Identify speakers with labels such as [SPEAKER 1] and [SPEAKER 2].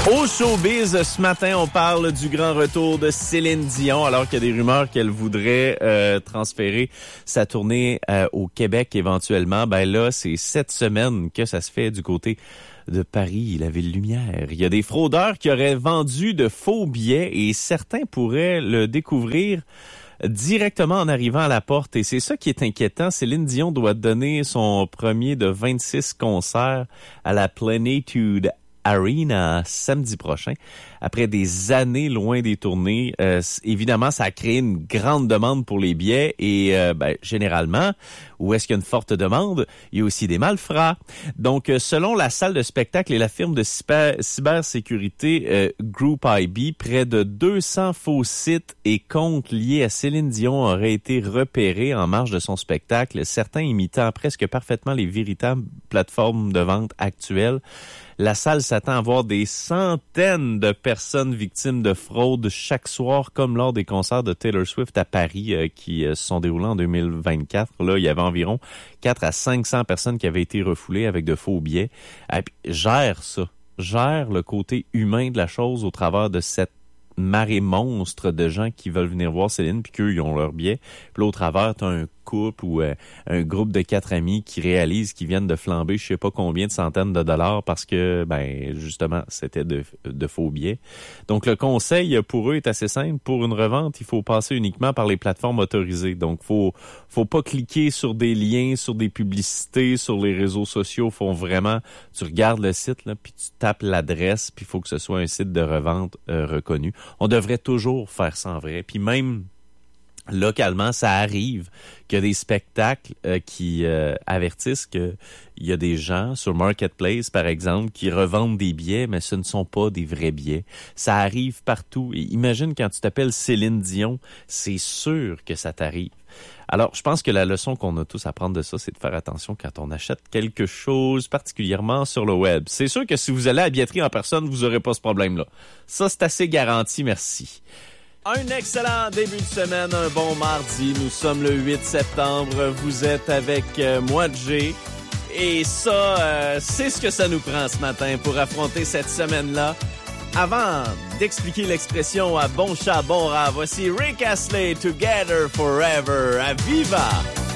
[SPEAKER 1] Au showbiz, ce matin, on parle du grand retour de Céline Dion, alors qu'il y a des rumeurs qu'elle voudrait transférer sa tournée au Québec éventuellement. Ben là, c'est cette semaine que ça se fait du côté de Paris, la ville lumière. Il y a des fraudeurs qui auraient vendu de faux billets et certains pourraient le découvrir directement en arrivant à la porte. Et c'est ça qui est inquiétant. Céline Dion doit donner son premier de 26 concerts à la Plenitude Arena samedi prochain. Après des années loin des tournées, évidemment, ça a créé une grande demande pour les billets et généralement, où est-ce qu'il y a une forte demande, il y a aussi des malfrats. Donc, selon la salle de spectacle et la firme de cybersécurité Group IB, près de 200 faux sites et comptes liés à Céline Dion auraient été repérés en marge de son spectacle, certains imitant presque parfaitement les véritables plateformes de vente actuelles. La salle s'attend à voir des centaines de personnes victimes de fraude chaque soir, comme lors des concerts de Taylor Swift à Paris qui se sont déroulés en 2024. Là, il y avait environ 4 à 500 personnes qui avaient été refoulées avec de faux billets. Gère le côté humain de la chose au travers de cette marée monstre de gens qui veulent venir voir Céline puis qu'eux, ils ont leur billet. Puis là, au travers, t'as un couple ou un groupe de 4 amis qui réalisent qu'ils viennent de flamber je sais pas combien de centaines de dollars parce que, justement, c'était de faux billets. Donc, le conseil pour eux est assez simple. Pour une revente, il faut passer uniquement par les plateformes autorisées. Donc, faut pas cliquer sur des liens, sur des publicités, sur les réseaux sociaux. Faut vraiment, tu regardes le site, là, puis tu tapes l'adresse, puis il faut que ce soit un site de revente reconnu. On devrait toujours faire ça en vrai. Puis même localement, ça arrive qu'il y a des spectacles qui avertissent qu'il y a des gens sur Marketplace, par exemple, qui revendent des billets, mais ce ne sont pas des vrais billets. Ça arrive partout. Et imagine quand tu t'appelles Céline Dion, c'est sûr que ça t'arrive. Alors, je pense que la leçon qu'on a tous à prendre de ça, c'est de faire attention quand on achète quelque chose, particulièrement sur le web. C'est sûr que si vous allez à la billetterie en personne, vous n'aurez pas ce problème-là. Ça, c'est assez garanti, merci. Un excellent début de semaine, un bon mardi. Nous sommes le 8 septembre. Vous êtes avec moi, Jay. Et ça, c'est ce que ça nous prend ce matin pour affronter cette semaine-là. Avant d'expliquer l'expression à bon chat, bon rat, voici Rick Astley, Together Forever, à Viva!